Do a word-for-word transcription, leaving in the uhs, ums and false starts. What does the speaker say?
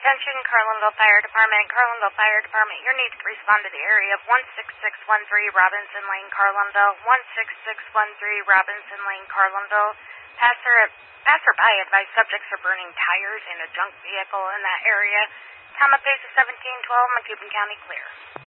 Attention, Carlinville Fire Department. Carlinville Fire Department, your need to respond to the area of one six six one three Robinson Lane, Carlinville. one six six one three Robinson Lane, Carlinville. Passer, passerby advised subjects are burning tires in a junk vehicle in that area. Common pace is seventeen twelve, McCubbin County clear.